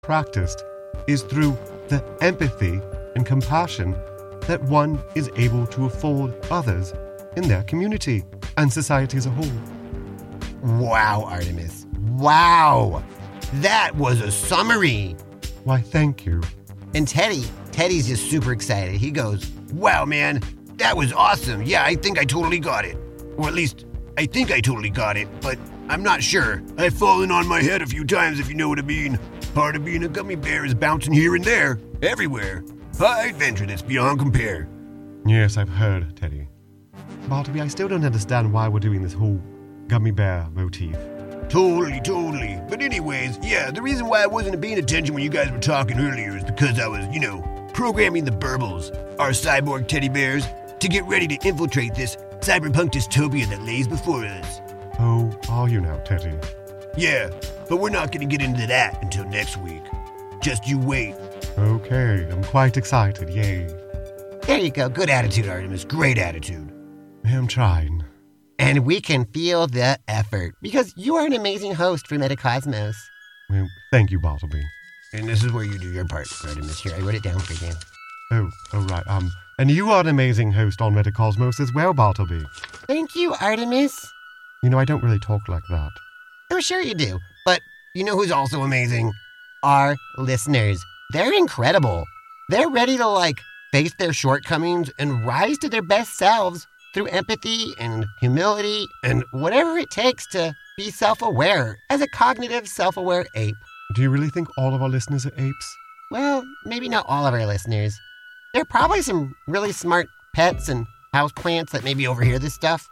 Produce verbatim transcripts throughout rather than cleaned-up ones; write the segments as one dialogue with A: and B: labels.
A: practiced is through the empathy and compassion that one is able to afford others in their community and society as a whole.
B: Wow, Artemis. Wow. That was a summary.
A: Why, thank you.
B: And Teddy, Teddy's just super excited. He goes, wow, man, that was awesome. Yeah, I think I totally got it. Or at least, I think I totally got it, but I'm not sure. I've fallen on my head a few times, if you know what I mean. Part of being a gummy bear is bouncing here and there, everywhere. High adventure that's beyond compare.
A: Yes, I've heard, Teddy. Bartleby, I still don't understand why we're doing this whole gummy bear motif.
B: Totally, totally. But anyways, yeah, the reason why I wasn't paying attention when you guys were talking earlier is because I was, you know, programming the Burbles, our cyborg teddy bears, to get ready to infiltrate this cyberpunk dystopia that lays before us.
A: Oh, are you now, Teddy?
B: Yeah, but we're not going to get into that until next week. Just you wait.
A: Okay, I'm quite excited, yay.
B: There you go. Good attitude, Artemis. Great attitude.
A: I'm trying.
B: And we can feel the effort, because you are an amazing host for Metacosmos.
A: Well, thank you, Bartleby.
B: And this is where you do your part, Artemis. Here, I wrote it down for you.
A: Oh, oh right, um, and you are an amazing host on Metacosmos as well, Bartleby.
B: Thank you, Artemis.
A: You know, I don't really talk like that.
B: Oh, sure you do. But you know who's also amazing? Our listeners. They're incredible. They're ready to, like, face their shortcomings and rise to their best selves through empathy and humility and whatever it takes to be self-aware as a cognitive, self-aware ape.
A: Do you really think all of our listeners are apes?
B: Well, maybe not all of our listeners. There are probably some really smart pets and houseplants that maybe overhear this stuff.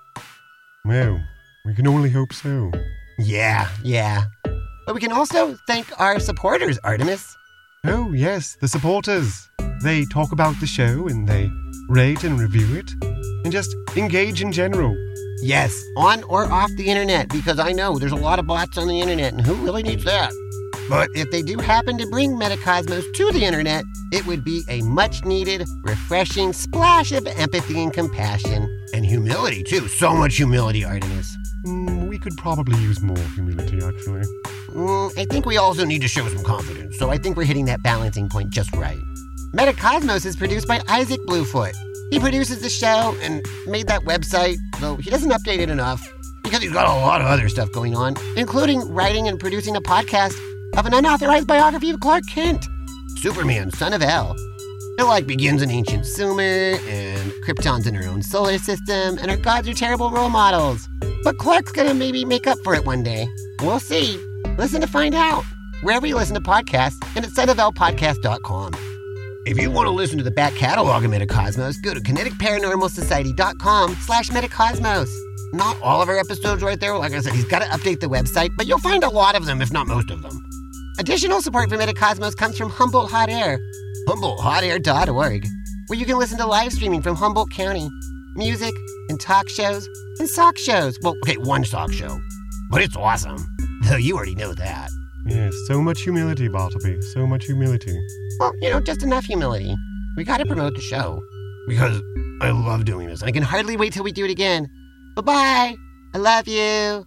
A: Well, we can only hope so.
B: Yeah, yeah. But we can also thank our supporters, Artemis.
A: Oh, yes, the supporters. They talk about the show and they rate and review it and just engage in general.
B: Yes, on or off the internet, because I know there's a lot of bots on the internet, and who really needs that? But if they do happen to bring Metacosmos to the internet, it would be a much-needed, refreshing splash of empathy and compassion. And humility, too. So much humility, Artemis.
A: Mm, we could probably use more humility, actually.
B: Mm, I think we also need to show some confidence, so I think we're hitting that balancing point just right. Metacosmos is produced by Isaac Bluefoot. He produces the show and made that website, though he doesn't update it enough because he's got a lot of other stuff going on, including writing and producing a podcast of an unauthorized biography of Clark Kent, Superman, son of El. It like begins in ancient Sumer, and Krypton's in her own solar system, and our gods are terrible role models. But Clark's gonna maybe make up for it one day. We'll see. Listen to find out. Wherever you listen to podcasts, and at son of el podcast dot com. If you want to listen to the back catalog of Metacosmos, go to kinetic paranormal society dot com slash Metacosmos. Not all of our episodes right there. Like I said, he's got to update the website, but you'll find a lot of them, if not most of them. Additional support for Metacosmos comes from Humboldt Hot Air, humboldt hot air dot org, where you can listen to live streaming from Humboldt County, music and talk shows and sock shows. Well, okay, one sock show, but it's awesome, though you already know that.
A: Yes, so much humility, Bartleby, so much humility.
B: Well, you know, just enough humility. We got to promote the show because I love doing this. I can hardly wait till we do it again. Bye-bye. I love you.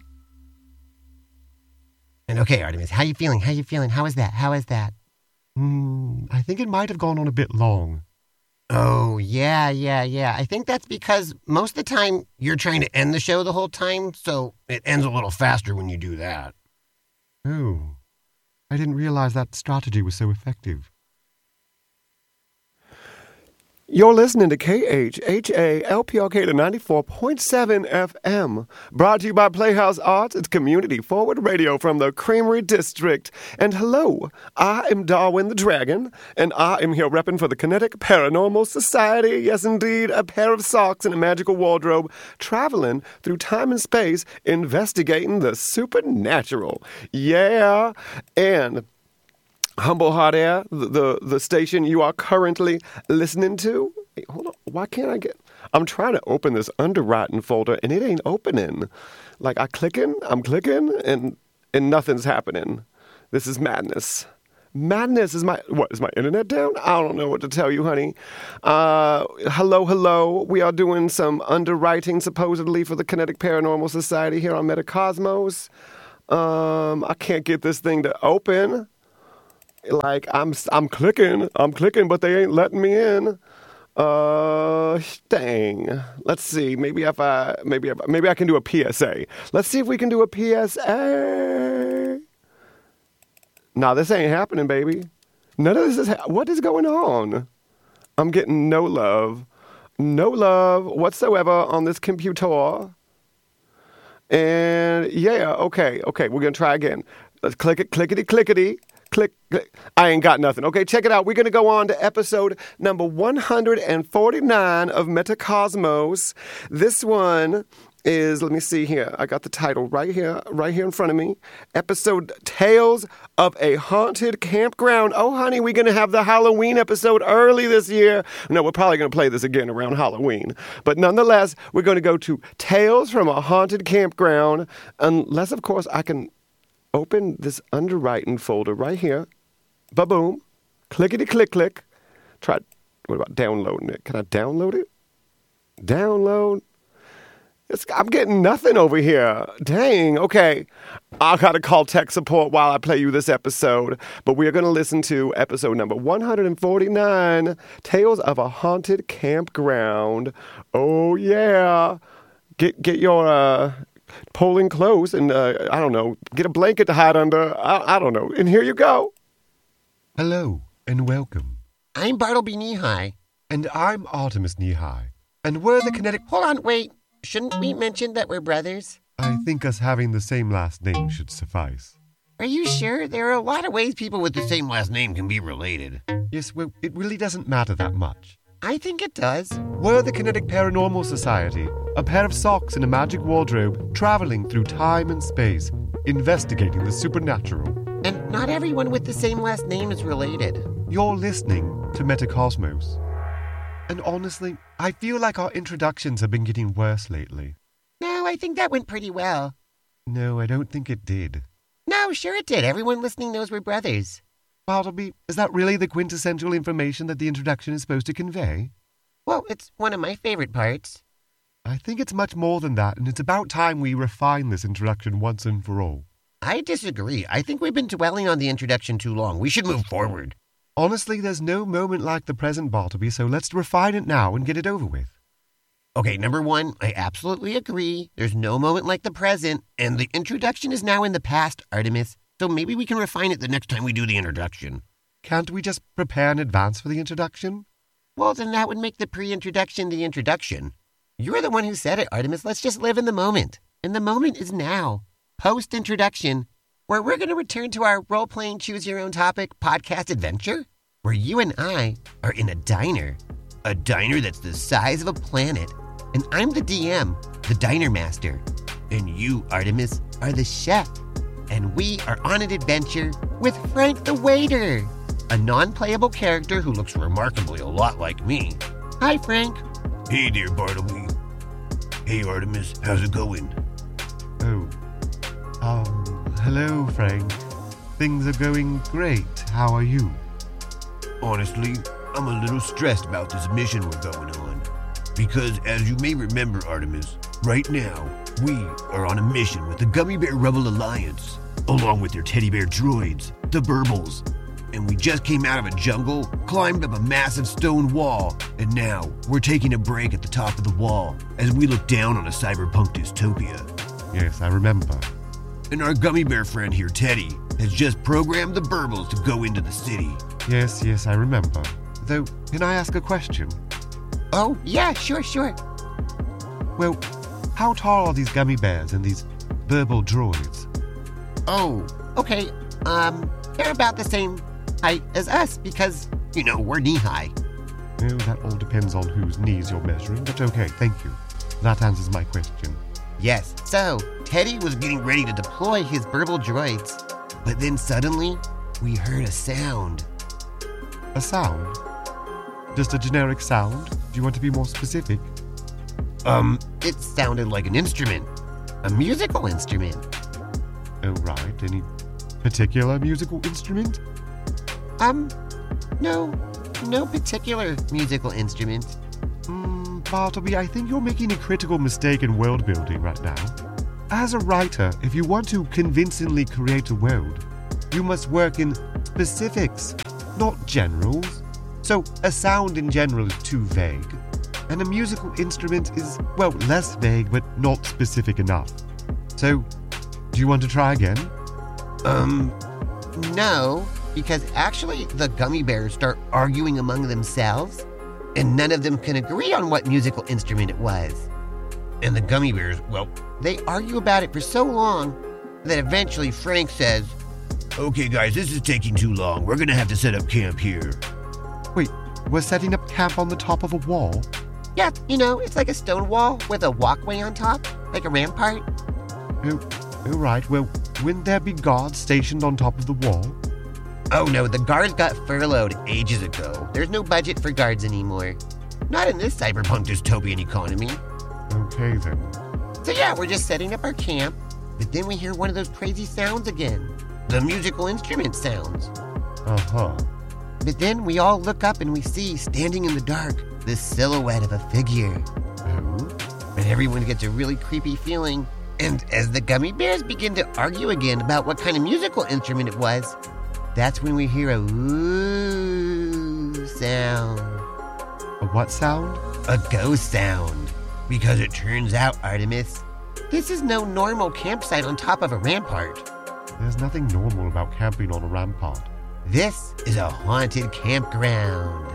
B: And okay, Artemis, how you feeling? How you feeling? How is that? How is that?
A: Hmm, I think it might have gone on a bit long.
B: Oh, yeah, yeah, yeah. I think that's because most of the time you're trying to end the show the whole time, so it ends a little faster when you do that.
A: Oh, I didn't realize that strategy was so effective.
C: You're listening to K H H A L P R K to ninety-four point seven F M. Brought to you by Playhouse Arts. It's community forward radio from the Creamery District. And hello, I am Darwin the Dragon, and I am here repping for the Kinetic Paranormal Society. Yes, indeed, a pair of socks and a magical wardrobe, traveling through time and space, investigating the supernatural. Yeah, and Humboldt Hot Air, the, the the station you are currently listening to. Wait, hold on. Why can't I get... I'm trying to open this underwriting folder, and it ain't opening. Like, I clicking, I'm clicking, and and nothing's happening. This is madness. Madness is my... What, is my internet down? I don't know what to tell you, honey. Uh, hello, hello. We are doing some underwriting, supposedly, for the Kinetic Paranormal Society here on Metacosmos. Um, I can't get this thing to open. Like, I'm I'm clicking, I'm clicking, but they ain't letting me in. Uh, dang. Let's see. Maybe if I, maybe if, maybe I can do a P S A. Let's see if we can do a P S A. Nah, this ain't happening, baby. None of this is. Ha- what is going on? I'm getting no love, no love whatsoever on this computer. And yeah, okay, okay, we're gonna try again. Let's click it, clickety, clickety. Click, click. I ain't got nothing. Okay, check it out. We're going to go on to episode number one hundred forty-nine of Metacosmos. This one is, let me see here. I got the title right here, right here in front of me. Episode Tales of a Haunted Campground. Oh, honey, we're going to have the Halloween episode early this year. No, we're probably going to play this again around Halloween. But nonetheless, we're going to go to Tales from a Haunted Campground. Unless, of course, I can open this underwriting folder right here. Ba-boom. Clickety-click-click. Try, what about downloading it? Can I download it? Download. It's, I'm getting nothing over here. Dang, okay. I gotta call tech support while I play you this episode. But we're gonna listen to episode number one hundred forty-nine, Tales of a Haunted Campground. Oh, yeah. Get, get your, uh... polling close and, uh, I don't know, get a blanket to hide under. I, I don't know. And here you go.
A: Hello and welcome.
B: I'm Bartleby Knee-High.
A: And I'm Artemis Knee-High. And we're the kinetic...
B: Hold on, wait. Shouldn't we mention that we're brothers?
A: I think us having the same last name should suffice.
B: Are you sure? There are a lot of ways people with the same last name can be related.
A: Yes, well, it really doesn't matter that much.
B: I think it does.
A: We're the Kinetic Paranormal Society, a pair of socks in a magic wardrobe, traveling through time and space, investigating the supernatural.
B: And not everyone with the same last name is related.
A: You're listening to Metacosmos. And honestly, I feel like our introductions have been getting worse lately.
B: No, I think that went pretty well.
A: No, I don't think it did.
B: No, sure it did. Everyone listening knows we're brothers.
A: Bartleby, is that really the quintessential information that the introduction is supposed to convey?
B: Well, it's one of my favorite parts.
A: I think it's much more than that, and it's about time we refine this introduction once and for all.
B: I disagree. I think we've been dwelling on the introduction too long. We should move forward.
A: Honestly, there's no moment like the present, Bartleby, so let's refine it now and get it over with.
B: Okay, number one, I absolutely agree. There's no moment like the present, and the introduction is now in the past, Artemis. So maybe we can refine it the next time we do the introduction.
A: Can't we just prepare in advance for the introduction?
B: Well, then that would make the pre-introduction the introduction. You're the one who said it, Artemis. Let's just live in the moment. And the moment is now. Post-introduction, where we're going to return to our role-playing choose-your-own-topic podcast adventure, where you and I are in a diner. A diner that's the size of a planet. And I'm the D M, the diner master. And you, Artemis, are the chef. And we are on an adventure with Frank the waiter, a non-playable character who looks remarkably a lot like me. Hi, Frank.
D: Hey there, Bartleby. Hey, Artemis, how's it going?
A: Oh, um, hello, Frank. Things are going great. How are you?
D: Honestly, I'm a little stressed about this mission we're going on. Because, as you may remember, Artemis, right now, we are on a mission with the Gummy Bear Rebel Alliance, along with their teddy bear droids, the Burbles. And we just came out of a jungle, climbed up a massive stone wall, and now we're taking a break at the top of the wall as we look down on a cyberpunk dystopia.
A: Yes, I remember.
D: And our gummy bear friend here, Teddy, has just programmed the Burbles to go into the city.
A: Yes, yes, I remember. Though, can I ask a question?
B: Oh, yeah, sure, sure.
A: Well, how tall are these gummy bears and these Burble droids?
B: Oh, okay. Um, they're about the same height as us because, you know, we're knee-high.
A: Oh, that all depends on whose knees you're measuring, but okay, thank you. That answers my question.
B: Yes, so Teddy was getting ready to deploy his Burble droids, but then suddenly we heard a sound.
A: A sound? Just a generic sound? Do you want to be more specific?
B: Um, it sounded like an instrument. A musical instrument.
A: Oh, right. Any particular musical instrument?
B: Um, no. No particular musical instrument.
A: Hmm, Bartleby, I think you're making a critical mistake in world building right now. As a writer, if you want to convincingly create a world, you must work in specifics, not generals. So a sound in general is too vague, and a musical instrument is, well, less vague but not specific enough. So, do you want to try again?
B: Um, no, because actually the gummy bears start arguing among themselves, and none of them can agree on what musical instrument it was. And the gummy bears, well, they argue about it for so long that eventually Frank says,
D: Okay, guys, this is taking too long. We're gonna have to set up camp here.
A: Wait, we're setting up camp on the top of a wall?
B: yeah, you know, it's like a stone wall with a walkway on top, like a rampart.
A: Oh, all right, well, wouldn't there be guards stationed on top of the wall?
B: Oh no, the guards got furloughed ages ago. There's no budget for guards anymore. Not in this cyberpunk dystopian economy.
A: Okay, then.
B: So yeah, we're just setting up our camp, but then we hear one of those crazy sounds again. The musical instrument sounds.
A: Uh-huh.
B: But then we all look up and we see, standing in the dark, the silhouette of a figure.
A: Oh?
B: And everyone gets a really creepy feeling. And as the gummy bears begin to argue again about what kind of musical instrument it was, that's when we hear a ooh sound.
A: A what sound?
B: A ghost sound. Because it turns out, Artemis, this is no normal campsite on top of a rampart.
A: There's nothing normal about camping on a rampart.
B: This is a haunted campground.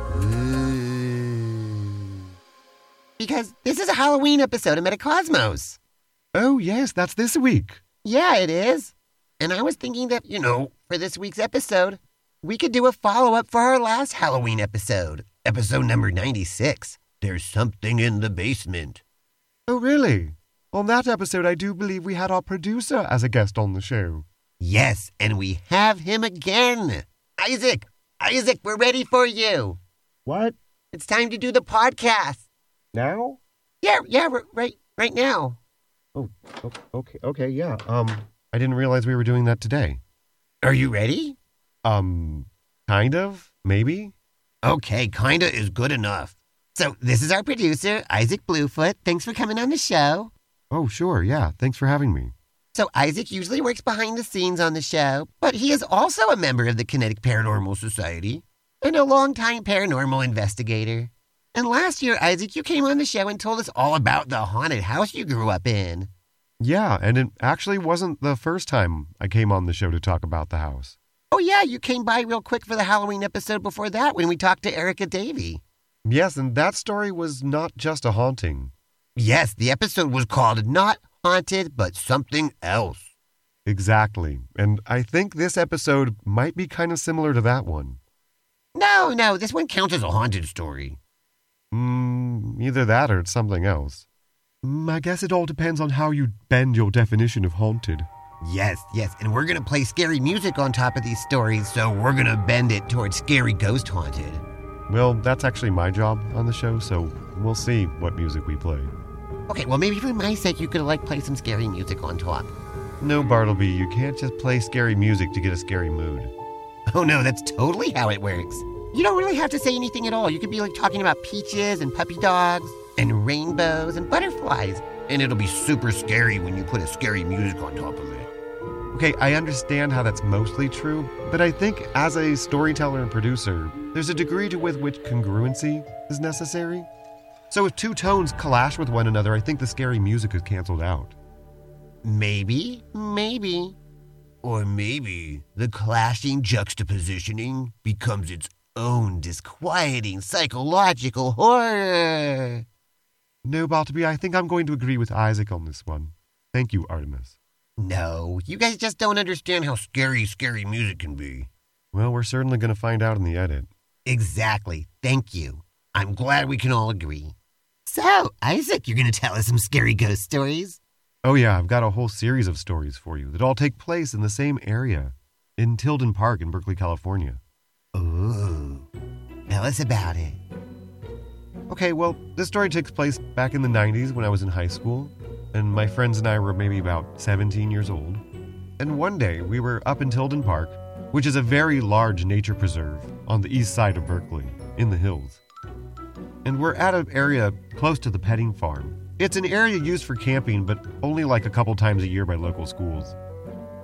B: Ooh. Because this is a Halloween episode of Metacosmos.
A: Oh, yes, that's this week.
B: Yeah, it is. And I was thinking that, you know, for this week's episode, we could do a follow-up for our last Halloween episode, episode number ninety-six.
D: There's something in the basement.
A: Oh, really? On that episode, I do believe we had our producer as a guest on the show.
B: Yes, and we have him again. Isaac, Isaac, we're ready for you.
A: What?
B: It's time to do the podcast.
A: Now?
B: Yeah, yeah, r- right, right now.
A: Oh, okay, okay, yeah. Um, I didn't realize we were doing that today.
B: Are you ready?
A: Um, kind of, maybe?
B: Okay, kinda is good enough. So this is our producer, Isaac Bluefoot. Thanks for coming on the show.
A: Oh, sure, yeah. Thanks for having me.
B: So Isaac usually works behind the scenes on the show, but he is also a member of the Kinetic Paranormal Society and a longtime paranormal investigator. And last year, Isaac, you came on the show and told us all about the haunted house you grew up in.
A: Yeah, and it actually wasn't the first time I came on the show to talk about the house.
B: Oh yeah, you came by real quick for the Halloween episode before that when we talked to Erica Davey.
A: Yes, and that story was not just a haunting.
B: Yes, the episode was called Not Haunted, but Something Else.
A: Exactly. And I think this episode might be kind of similar to that one.
B: No, no, this one counts as a haunted story.
A: Mm, either that or it's something else. Mm, I guess it all depends on how you bend your definition of haunted.
B: Yes, yes, and we're going to play scary music on top of these stories, so we're going to bend it towards scary ghost haunted.
A: Well, that's actually my job on the show, so we'll see what music we play.
B: Okay, well, maybe for my sake, you could, like, play some scary music on top.
A: No, Bartleby, you can't just play scary music to get a scary mood.
B: Oh, no, that's totally how it works. You don't really have to say anything at all. You could be, like, talking about peaches and puppy dogs and rainbows and butterflies.
D: And it'll be super scary when you put a scary music on top of it.
A: Okay, I understand how that's mostly true, but I think as a storyteller and producer, there's a degree to with which congruency is necessary. So if two tones clash with one another, I think the scary music is canceled out.
B: Maybe, maybe.
D: Or maybe the clashing juxtapositioning becomes its own disquieting psychological horror.
A: No, Bartleby, I think I'm going to agree with Isaac on this one. Thank you, Artemis.
B: No, you guys just don't understand how
D: Scary, scary music can be.
A: Well, we're certainly going to find out in the edit.
B: Exactly. Thank you. I'm glad we can all agree. So, Isaac, you're going to tell us some scary ghost stories?
A: Oh yeah, I've got a whole series of stories for you that all take place in the same area, in Tilden Park in Berkeley, California.
B: Ooh, tell us about it.
A: Okay, well, this story takes place back in the nineties when I was in high school, and my friends and I were maybe about seventeen years old. And one day, we were up in Tilden Park, which is a very large nature preserve on the east side of Berkeley, in the hills. And we're at an area close to the petting farm. It's an area used for camping, but only like a couple times a year by local schools.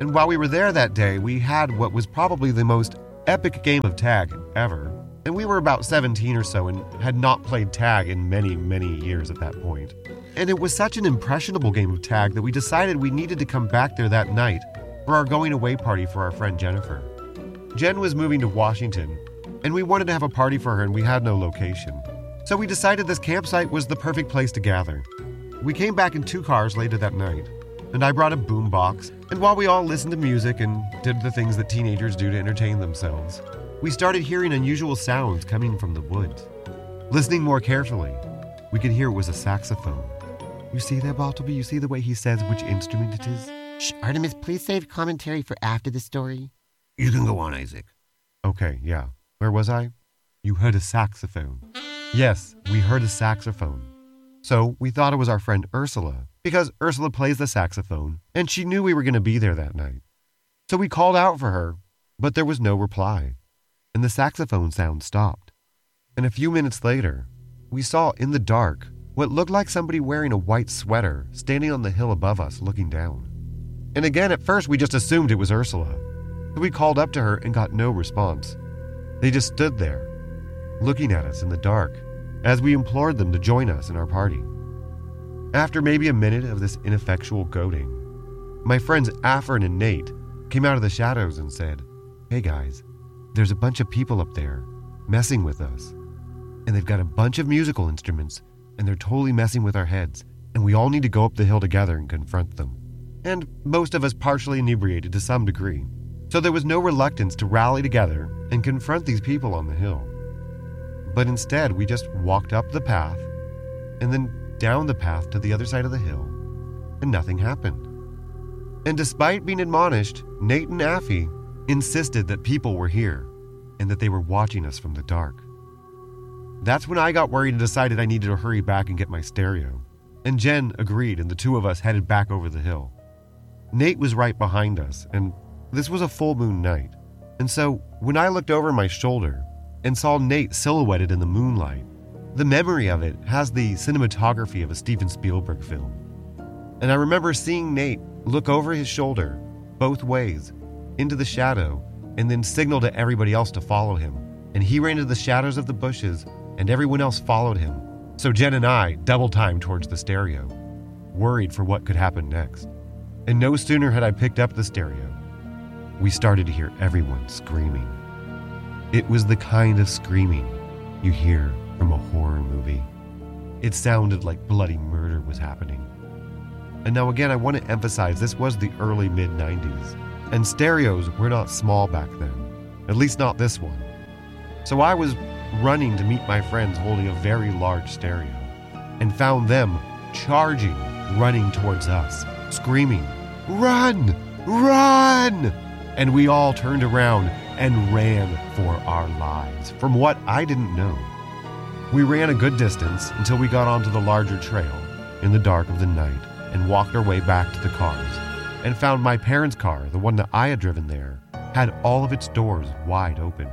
A: And while we were there that day, we had what was probably the most epic game of tag ever. And we were about seventeen or so and had not played tag in many, many years at that point. And it was such an impressionable game of tag that we decided we needed to come back there that night for our going away party for our friend Jennifer. Jen was moving to Washington, and we wanted to have a party for her and we had no location. So we decided this campsite was the perfect place to gather. We came back in two cars later that night, and I brought a boombox, and while we all listened to music and did the things that teenagers do to entertain themselves, we started hearing unusual sounds coming from the woods. Listening more carefully, we could hear it was a saxophone. You see there, Bartleby? You see the way he says which instrument it is?
B: Shh, Artemis, please save commentary for after the story.
D: You can go on, Isaac.
A: Okay, yeah. Where was I? You heard a saxophone. Yes, we heard a saxophone. So we thought it was our friend Ursula, because Ursula plays the saxophone, and she knew we were going to be there that night. So we called out for her, but there was no reply, and the saxophone sound stopped. And a few minutes later, we saw in the dark what looked like somebody wearing a white sweater standing on the hill above us looking down. And again, at first, we just assumed it was Ursula. So we called up to her and got no response. They just stood there, looking at us in the dark, as we implored them to join us in our party. After maybe a minute of this ineffectual goading, my friends Afrin and Nate came out of the shadows and said, "Hey guys, there's a bunch of people up there messing with us. And they've got a bunch of musical instruments, and they're totally messing with our heads, and we all need to go up the hill together and confront them." And most of us partially inebriated to some degree, so there was no reluctance to rally together and confront these people on the hill. But instead, we just walked up the path, and then down the path to the other side of the hill, and nothing happened. And despite being admonished, Nate and Affy insisted that people were here, and that they were watching us from the dark. That's when I got worried and decided I needed to hurry back and get my stereo. And Jen agreed, and the two of us headed back over the hill. Nate was right behind us, and this was a full moon night. And so, when I looked over my shoulder and saw Nate silhouetted in the moonlight, the memory of it has the cinematography of a Steven Spielberg film. And I remember seeing Nate look over his shoulder, both ways, into the shadow, and then signal to everybody else to follow him. And he ran into the shadows of the bushes, and everyone else followed him. So Jen and I double-timed towards the stereo, worried for what could happen next. And no sooner had I picked up the stereo, we started to hear everyone screaming. It was the kind of screaming you hear from a horror movie. It sounded like bloody murder was happening. And now again, I want to emphasize this was the early mid nineties, and stereos were not small back then, at least not this one. So I was running to meet my friends holding a very large stereo, and found them charging, running towards us, screaming, "Run! Run!" And we all turned around and ran for our lives, from what I didn't know. We ran a good distance until we got onto the larger trail in the dark of the night and walked our way back to the cars, and found my parents' car, the one that I had driven there, had all of its doors wide open.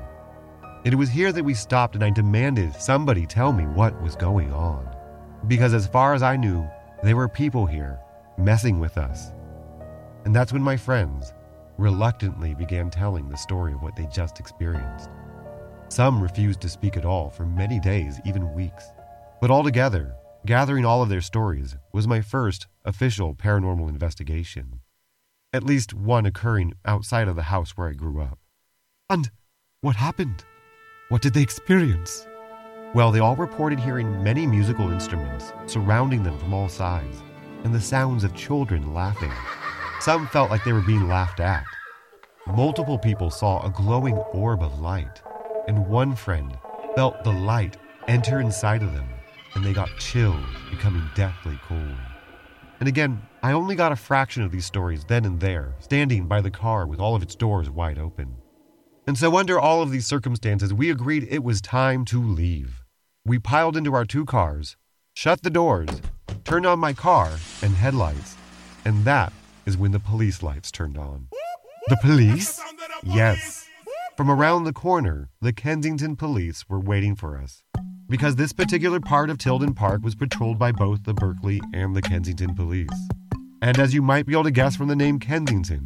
A: It was here that we stopped, and I demanded somebody tell me what was going on. Because as far as I knew, there were people here messing with us. And that's when my friends reluctantly began telling the story of what they just experienced. Some refused to speak at all for many days, even weeks. But altogether, gathering all of their stories was my first official paranormal investigation. At least one occurring outside of the house where I grew up. And what happened? What did they experience? Well, they all reported hearing many musical instruments surrounding them from all sides, and the sounds of children laughing. Some felt like they were being laughed at. Multiple people saw a glowing orb of light, and one friend felt the light enter inside of them, and they got chills, becoming deathly cold. And again, I only got a fraction of these stories then and there, standing by the car with all of its doors wide open. And so under all of these circumstances, we agreed it was time to leave. We piled into our two cars, shut the doors, turned on my car and headlights, and that is when the police lights turned on. The police? Yes. From around the corner, the Kensington police were waiting for us, because this particular part of Tilden Park was patrolled by both the Berkeley and the Kensington police. And as you might be able to guess from the name Kensington,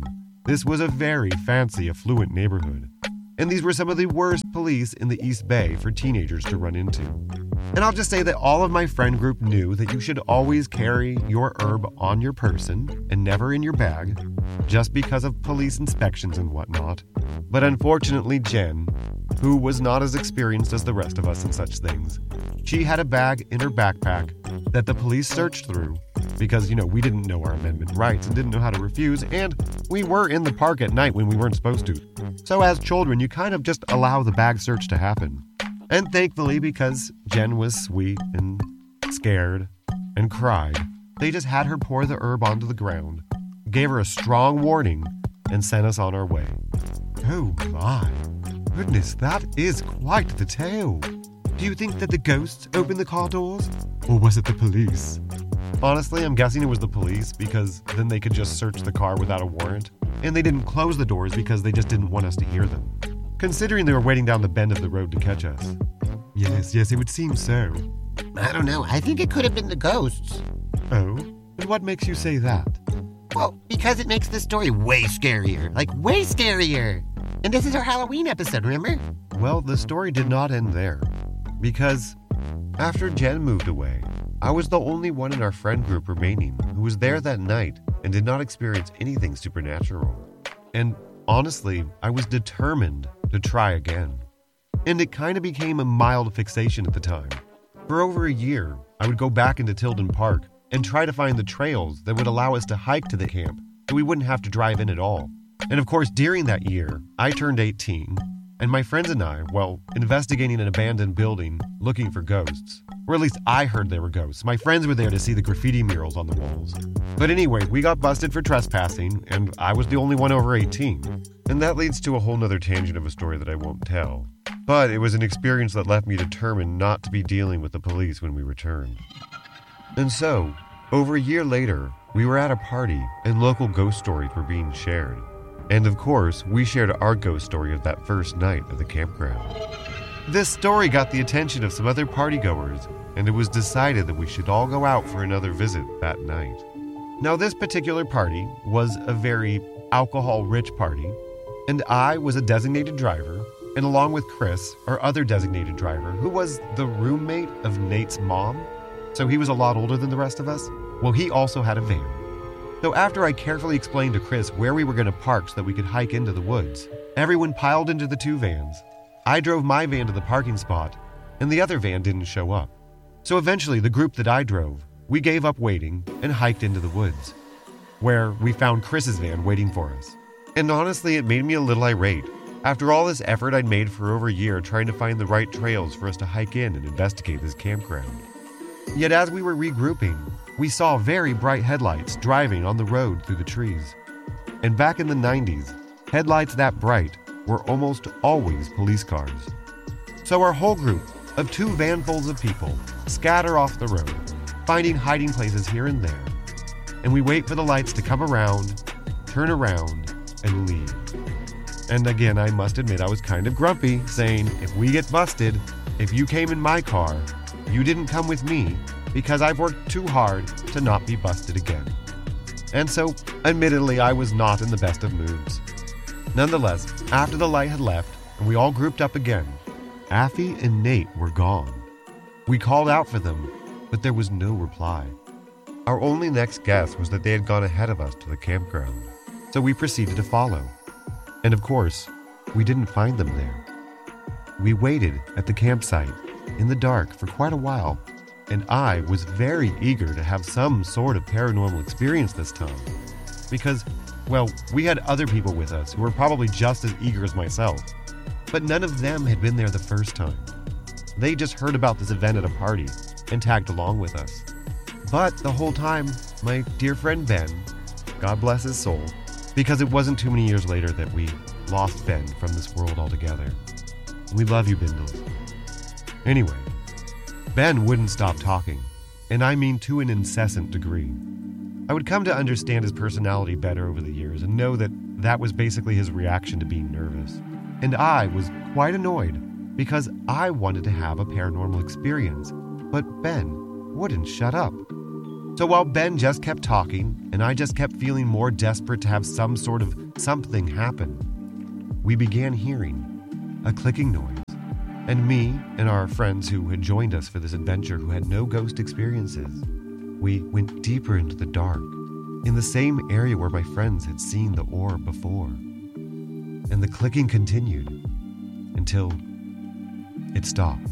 A: This was a very fancy, affluent neighborhood. And these were some of the worst police in the East Bay for teenagers to run into. And I'll just say that all of my friend group knew that you should always carry your herb on your person and never in your bag, just because of police inspections and whatnot. But unfortunately, Jen, who was not as experienced as the rest of us in such things, she had a bag in her backpack that the police searched through because, you know, we didn't know our amendment rights and didn't know how to refuse, and we were in the park at night when we weren't supposed to. So as children, you kind of just allow the bag search to happen. And thankfully, because Jen was sweet and scared and cried, they just had her pour the herb onto the ground, gave her a strong warning, and sent us on our way. Oh my goodness, that is quite the tale. Do you think that the ghosts opened the car doors? Or was it the police? Honestly, I'm guessing it was the police because then they could just search the car without a warrant. And they didn't close the doors because they just didn't want us to hear them. Considering they were waiting down the bend of the road to catch us. Yes, yes, it would seem so.
B: I don't know. I think it could have been the ghosts.
A: Oh? And what makes you say that?
B: Well, because it makes the story way scarier. Like, way scarier. And this is our Halloween episode, remember?
A: Well, the story did not end there. Because after Jen moved away, I was the only one in our friend group remaining who was there that night and did not experience anything supernatural. And honestly, I was determined to try again. And it kind of became a mild fixation at the time. For over a year, I would go back into Tilden Park and try to find the trails that would allow us to hike to the camp so we wouldn't have to drive in at all. And of course, during that year, I turned eighteen, and my friends and I, well, investigating an abandoned building looking for ghosts. Or at least I heard there were ghosts. My friends were there to see the graffiti murals on the walls. But anyway, we got busted for trespassing, and I was the only one over eighteen. And that leads to a whole nother tangent of a story that I won't tell. But it was an experience that left me determined not to be dealing with the police when we returned. And so, over a year later, we were at a party, and local ghost stories were being shared. And of course, we shared our ghost story of that first night at the campground. This story got the attention of some other partygoers, and it was decided that we should all go out for another visit that night. Now, this particular party was a very alcohol-rich party, and I was a designated driver, and along with Chris, our other designated driver, who was the roommate of Nate's mom, so he was a lot older than the rest of us, well, he also had a van. So after I carefully explained to Chris where we were going to park so that we could hike into the woods, everyone piled into the two vans. I drove my van to the parking spot, and the other van didn't show up. So eventually, the group that I drove, we gave up waiting and hiked into the woods, where we found Chris's van waiting for us. And honestly, it made me a little irate. After all this effort I'd made for over a year trying to find the right trails for us to hike in and investigate this campground. Yet as we were regrouping, we saw very bright headlights driving on the road through the trees. And back in the nineties, headlights that bright were almost always police cars. So our whole group of two vanfuls of people scatter off the road, finding hiding places here and there. And we wait for the lights to come around, turn around, and leave. And again, I must admit I was kind of grumpy, saying, if we get busted, if you came in my car, you didn't come with me, because I've worked too hard to not be busted again. And so, admittedly, I was not in the best of moods. Nonetheless, after the light had left and we all grouped up again, Affy and Nate were gone. We called out for them, but there was no reply. Our only next guess was that they had gone ahead of us to the campground, so we proceeded to follow. And of course, we didn't find them there. We waited at the campsite in the dark for quite a while, and I was very eager to have some sort of paranormal experience this time. Because, well, we had other people with us who were probably just as eager as myself, but none of them had been there the first time. They just heard about this event at a party and tagged along with us. But the whole time, my dear friend Ben, God bless his soul, because it wasn't too many years later that we lost Ben from this world altogether. We love you, Bindles. Anyway, Ben wouldn't stop talking, and I mean to an incessant degree. I would come to understand his personality better over the years and know that that was basically his reaction to being nervous. And I was quite annoyed because I wanted to have a paranormal experience, but Ben wouldn't shut up. So while Ben just kept talking and I just kept feeling more desperate to have some sort of something happened. We began hearing a clicking noise, and me and our friends who had joined us for this adventure who had no ghost experiences, we went deeper into the dark, in the same area where my friends had seen the orb before. And the clicking continued until it stopped.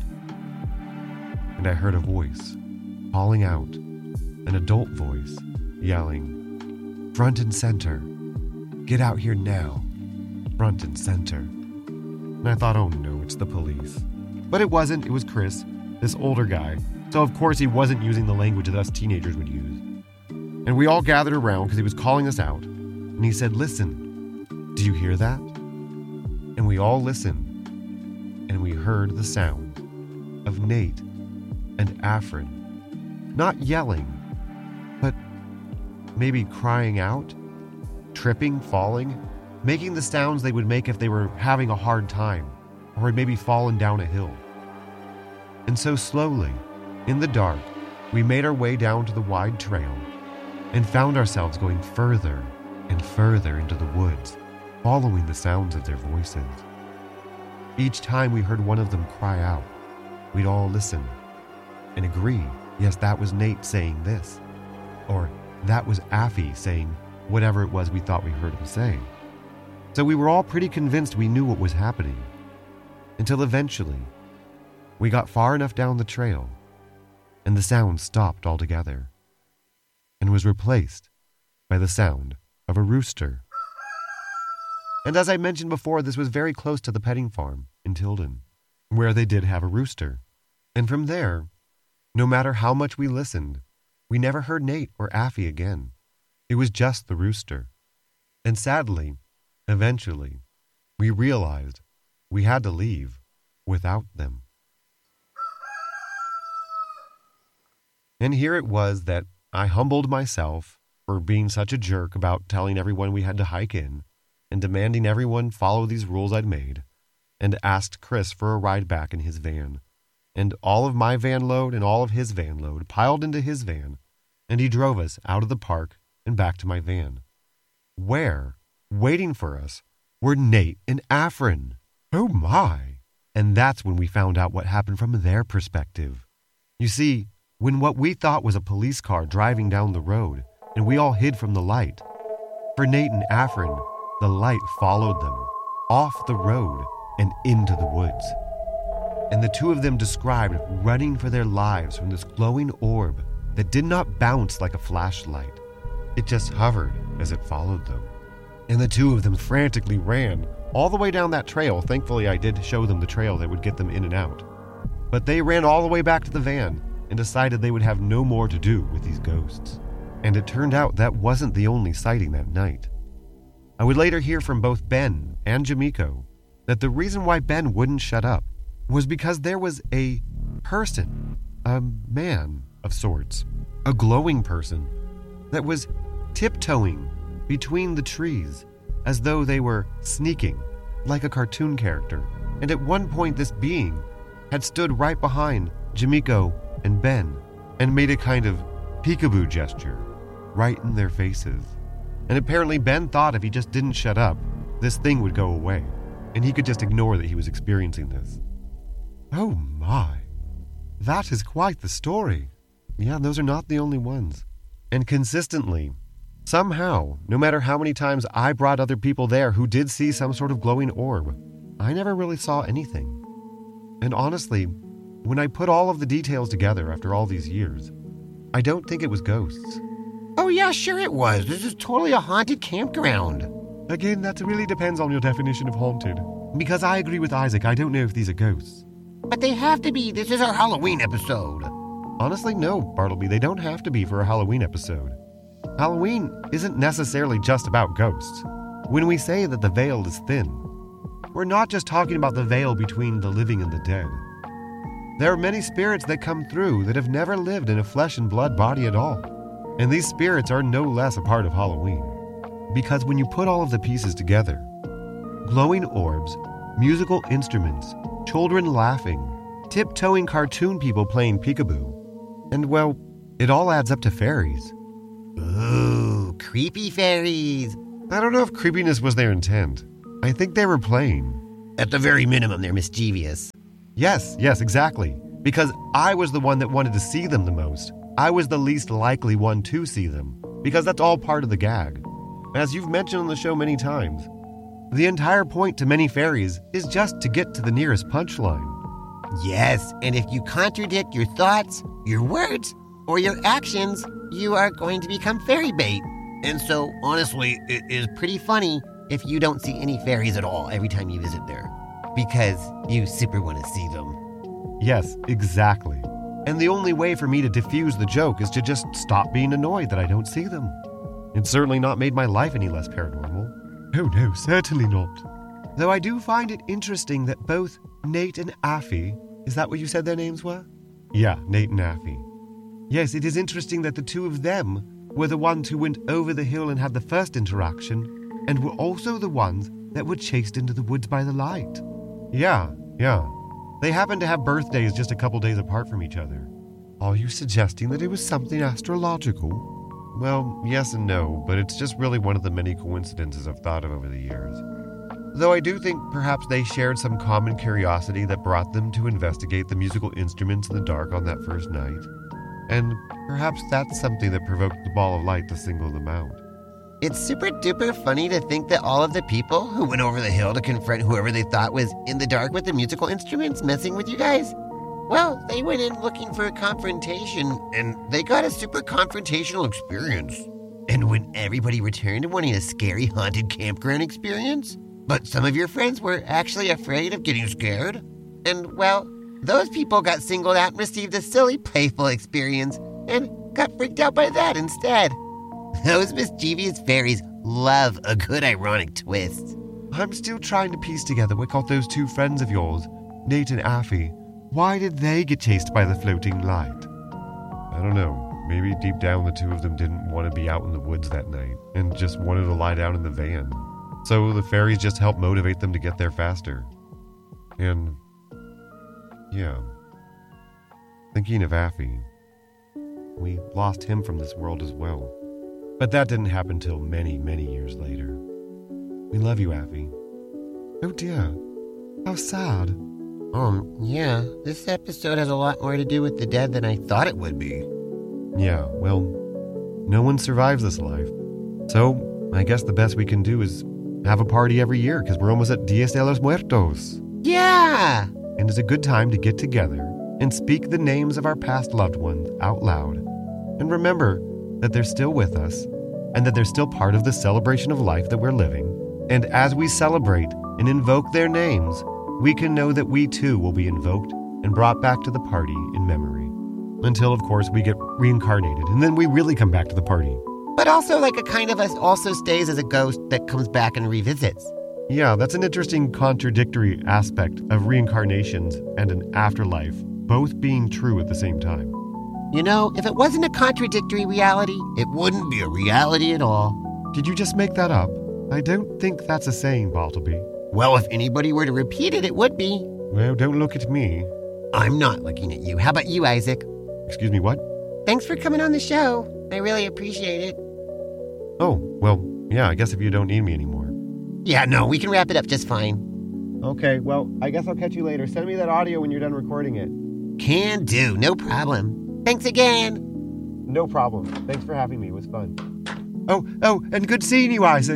A: And I heard a voice calling out, an adult voice yelling, "Front and center, get out here now, front and center." And I thought, oh no, it's the police. But it wasn't, it was Chris, this older guy. So of course he wasn't using the language that us teenagers would use. And we all gathered around because he was calling us out. And he said, "Listen, do you hear that?" And we all listened. And we heard the sound of Nate and Afrin. Not yelling, but maybe crying out, tripping, falling, making the sounds they would make if they were having a hard time or had maybe fallen down a hill. And so slowly, in the dark, we made our way down to the wide trail and found ourselves going further and further into the woods, following the sounds of their voices. Each time we heard one of them cry out, we'd all listen and agree, yes, that was Nate saying this, or that was Affy saying whatever it was we thought we heard him say. So we were all pretty convinced we knew what was happening, until eventually we got far enough down the trail and the sound stopped altogether and was replaced by the sound of a rooster. And as I mentioned before, this was very close to the petting farm in Tilden, where they did have a rooster. And from there, no matter how much we listened, we never heard Nate or Affy again. It was just the rooster. And sadly, eventually, we realized we had to leave without them. And here it was that I humbled myself for being such a jerk about telling everyone we had to hike in and demanding everyone follow these rules I'd made, and asked Chris for a ride back in his van. And all of my van load and all of his van load piled into his van, and he drove us out of the park and back to my van, where, waiting for us, were Nate and Afrin. Oh my! And that's when we found out what happened from their perspective. You see, when what we thought was a police car driving down the road, and we all hid from the light, for Nate and Afrin, the light followed them, off the road and into the woods. And the two of them described running for their lives from this glowing orb that did not bounce like a flashlight. It just hovered as it followed them. And the two of them frantically ran all the way down that trail. Thankfully, I did show them the trail that would get them in and out. But they ran all the way back to the van and decided they would have no more to do with these ghosts. And it turned out that wasn't the only sighting that night. I would later hear from both Ben and Jamiko that the reason why Ben wouldn't shut up was because there was a person, a man of sorts, a glowing person, that was tiptoeing between the trees as though they were sneaking, like a cartoon character. And at one point this being had stood right behind Jamiko and Ben and made a kind of peekaboo gesture right in their faces. And apparently Ben thought if he just didn't shut up, this thing would go away, and he could just ignore that he was experiencing this. Oh my, that is quite the story. Yeah, those are not the only ones. And consistently, somehow, no matter how many times I brought other people there who did see some sort of glowing orb, I never really saw anything. And honestly, when I put all of the details together after all these years, I don't think it was ghosts.
B: Oh yeah, sure it was. This is totally a haunted campground.
A: Again, that really depends on your definition of haunted. Because I agree with Isaac, I don't know if these are ghosts.
B: But they have to be. This is our Halloween episode.
A: Honestly, no, Bartleby, they don't have to be for a Halloween episode. Halloween isn't necessarily just about ghosts. When we say that the veil is thin, we're not just talking about the veil between the living and the dead. There are many spirits that come through that have never lived in a flesh and blood body at all. And these spirits are no less a part of Halloween. Because when you put all of the pieces together, glowing orbs, musical instruments, children laughing, tiptoeing cartoon people playing peekaboo, and well, it all adds up to fairies.
B: Ooh, creepy fairies.
A: I don't know if creepiness was their intent. I think they were playing.
B: At the very minimum, they're mischievous.
A: Yes, yes, exactly. Because I was the one that wanted to see them the most. I was the least likely one to see them. Because that's all part of the gag. As you've mentioned on the show many times, the entire point to many fairies is just to get to the nearest punchline.
B: Yes, and if you contradict your thoughts, your words, or your actions, you are going to become fairy bait. And so, honestly, it is pretty funny if you don't see any fairies at all every time you visit there. Because you super want to see them.
A: Yes, exactly. And the only way for me to diffuse the joke is to just stop being annoyed that I don't see them. It's certainly not made my life any less paranormal. Oh no, certainly not. Though I do find it interesting that both Nate and Affy, is that what you said their names were? Yeah, Nate and Affy. Yes, it is interesting that the two of them were the ones who went over the hill and had the first interaction, and were also the ones that were chased into the woods by the light. Yeah, yeah. They happened to have birthdays just a couple days apart from each other. Are you suggesting that it was something astrological? Well, yes and no, but it's just really one of the many coincidences I've thought of over the years. Though I do think perhaps they shared some common curiosity that brought them to investigate the musical instruments in the dark on that first night. And perhaps that's something that provoked the ball of light to single them out.
B: It's super duper funny to think that all of the people who went over the hill to confront whoever they thought was in the dark with the musical instruments messing with you guys, well, they went in looking for a confrontation, and they got a super confrontational experience. And when everybody returned wanting a scary haunted campground experience, but some of your friends were actually afraid of getting scared, and, well, those people got singled out and received a silly, playful experience, and got freaked out by that instead. Those mischievous fairies love a good ironic twist.
A: I'm still trying to piece together what got those two friends of yours, Nate and Affy. Why did they get chased by the floating light? I don't know. Maybe deep down the two of them didn't want to be out in the woods that night and just wanted to lie down in the van. So the fairies just helped motivate them to get there faster. And, yeah. Thinking of Affy, we lost him from this world as well. But that didn't happen till many, many years later. We love you, Affy. Oh dear, how sad.
B: Um, yeah, this episode has a lot more to do with the dead than I thought it would be.
A: Yeah, well, no one survives this life. So, I guess the best we can do is have a party every year, because we're almost at Dia de los Muertos.
B: Yeah!
A: And it's a good time to get together and speak the names of our past loved ones out loud. And remember that they're still with us, and that they're still part of the celebration of life that we're living. And as we celebrate and invoke their names, we can know that we too will be invoked and brought back to the party in memory. Until, of course, we get reincarnated, and then we really come back to the party.
B: But also, like, a kind of us also stays as a ghost that comes back and revisits.
A: Yeah, that's an interesting contradictory aspect of reincarnations and an afterlife, both being true at the same time.
B: You know, if it wasn't a contradictory reality, it wouldn't be a reality at all.
A: Did you just make that up? I don't think that's a saying, Bartleby.
B: Well, if anybody were to repeat it, it would be.
A: Well, don't look at me.
B: I'm not looking at you. How about you, Isaac?
A: Excuse me, what?
B: Thanks for coming on the show. I really appreciate it.
A: Oh, well, yeah, I guess if you don't need me anymore.
B: Yeah, no, we can wrap it up just fine.
A: Okay, well, I guess I'll catch you later. Send me that audio when you're done recording it.
B: Can do, no problem. Thanks again.
A: No problem. Thanks for having me. It was fun. Oh, oh, and good seeing you, Isaac.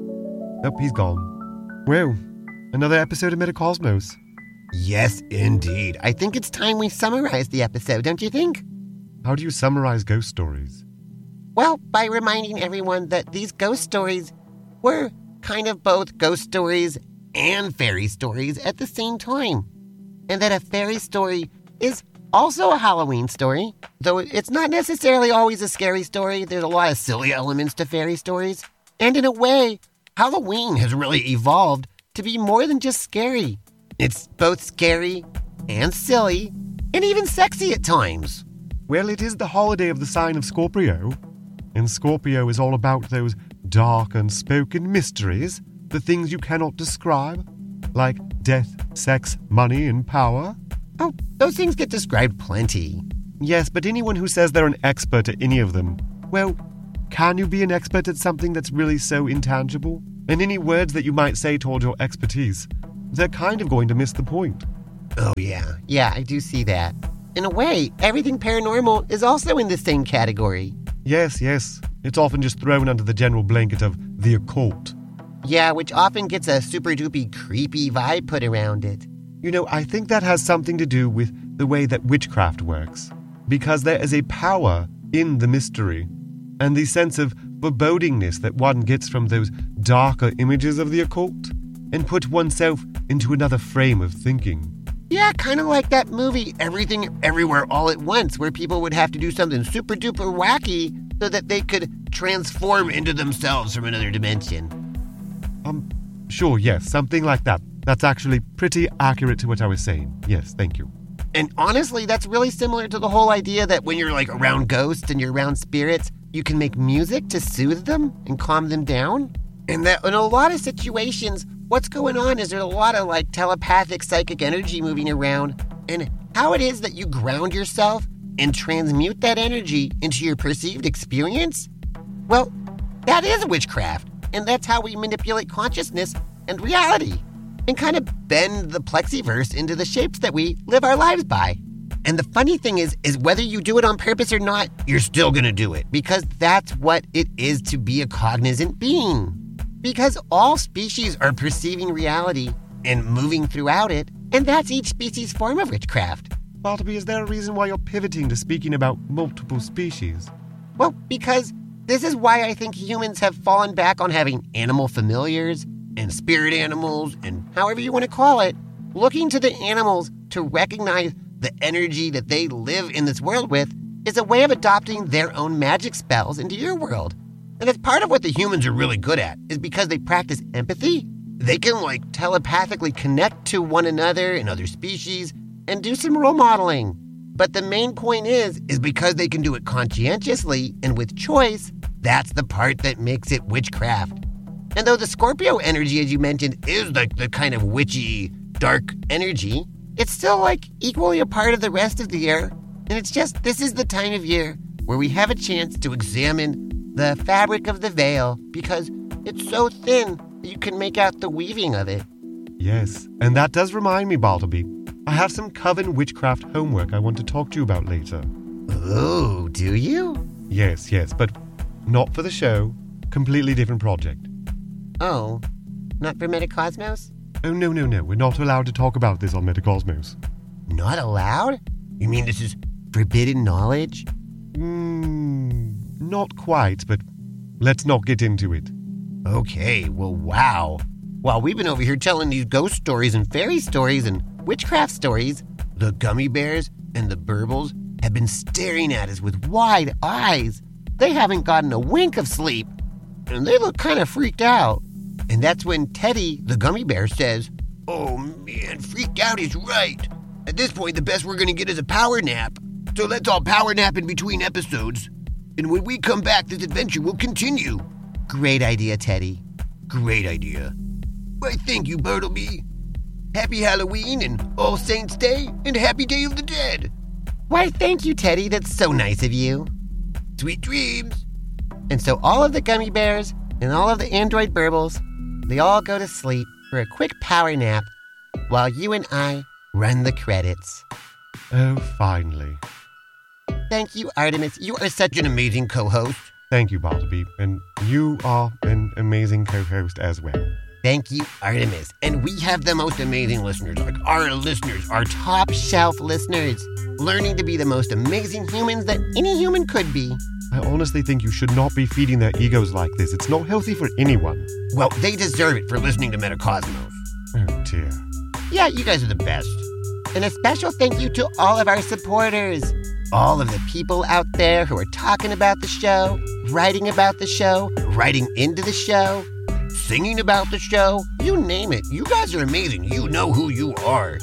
A: Oh, he's gone. Well, another episode of Metacosmos.
B: Yes, indeed. I think it's time we summarize the episode, don't you think?
A: How do you summarize ghost stories?
B: Well, by reminding everyone that these ghost stories were kind of both ghost stories and fairy stories at the same time. And that a fairy story is also a Halloween story, though it's not necessarily always a scary story. There's a lot of silly elements to fairy stories. And in a way, Halloween has really evolved to be more than just scary. It's both scary and silly and even sexy at times.
A: Well, it is the holiday of the sign of Scorpio. And Scorpio is all about those dark, unspoken mysteries, the things you cannot describe, like death, sex, money, and power.
B: Oh, those things get described plenty.
A: Yes, but anyone who says they're an expert at any of them, well, can you be an expert at something that's really so intangible? And any words that you might say toward your expertise, they're kind of going to miss the point.
B: Oh, yeah. Yeah, I do see that. In a way, everything paranormal is also in the same category.
A: Yes, yes. It's often just thrown under the general blanket of the occult.
B: Yeah, which often gets a super-duper creepy vibe put around it.
A: You know, I think that has something to do with the way that witchcraft works. Because there is a power in the mystery, and the sense of forebodingness that one gets from those darker images of the occult, and put oneself into another frame of thinking.
B: Yeah, kind of like that movie, Everything Everywhere All at Once, where people would have to do something super-duper wacky so that they could transform into themselves from another dimension.
A: Um, sure, yes, something like that. That's actually pretty accurate to what I was saying. Yes, thank you.
B: And honestly, that's really similar to the whole idea that when you're like around ghosts and you're around spirits, you can make music to soothe them and calm them down. And that in a lot of situations, what's going on is there's a lot of like telepathic psychic energy moving around, and how it is that you ground yourself and transmute that energy into your perceived experience, well, that is witchcraft, and that's how we manipulate consciousness and reality, and kind of bend the plexiverse into the shapes that we live our lives by. And the funny thing is, is whether you do it on purpose or not, you're still gonna do it, because that's what it is to be a cognizant being. Because all species are perceiving reality and moving throughout it, and that's each species' form of witchcraft.
A: Bartleby, is there a reason why you're pivoting to speaking about multiple species?
B: Well, because this is why I think humans have fallen back on having animal familiars and spirit animals and however you want to call it, looking to the animals to recognize the energy that they live in this world with is a way of adopting their own magic spells into your world. And that's part of what the humans are really good at, is because they practice empathy. They can, like, telepathically connect to one another and other species and do some role modeling. But the main point is, is because they can do it conscientiously and with choice, that's the part that makes it witchcraft. And though the Scorpio energy, as you mentioned, is like the kind of witchy, dark energy, it's still, like, equally a part of the rest of the year. And it's just, this is the time of year where we have a chance to examine the fabric of the veil, because it's so thin that you can make out the weaving of it.
A: Yes, and that does remind me, Bartleby. I have some Coven witchcraft homework I want to talk to you about later.
B: Oh, do you?
A: Yes, yes, but not for the show. Completely different project.
B: Oh, not for Metacosmos?
A: Oh, no, no, no. We're not allowed to talk about this on Metacosmos.
B: Not allowed? You mean this is forbidden knowledge?
A: Hmm... Not quite, but let's not get into it.
B: Okay, well, wow. While we've been over here telling these ghost stories and fairy stories and witchcraft stories, the gummy bears and the burbles have been staring at us with wide eyes. They haven't gotten a wink of sleep, and they look kind of freaked out. And that's when Teddy, the gummy bear, says, "Oh man, freaked out is right. At this point, the best we're gonna get is a power nap. So let's all power nap in between episodes. And when we come back, this adventure will continue." Great idea, Teddy. Great idea. Why, thank you, Bartleby. Happy Halloween and All Saints' Day and Happy Day of the Dead. Why, thank you, Teddy. That's so nice of you. Sweet dreams. And so all of the gummy bears and all of the android burbles, they all go to sleep for a quick power nap while you and I run the credits.
A: Oh, finally.
B: Thank you, Artemis. You are such an amazing co-host.
A: Thank you, Bartleby. And you are an amazing co-host as well.
B: Thank you, Artemis. And we have the most amazing listeners. Like, our listeners are top shelf listeners, learning to be the most amazing humans that any human could be.
A: I honestly think you should not be feeding their egos like this. It's not healthy for anyone.
B: Well, they deserve it for listening to Metacosmos.
A: Oh, dear.
B: Yeah, you guys are the best. And a special thank you to all of our supporters. All of the people out there who are talking about the show, writing about the show, writing into the show, singing about the show, you name it. You guys are amazing. You know who you are.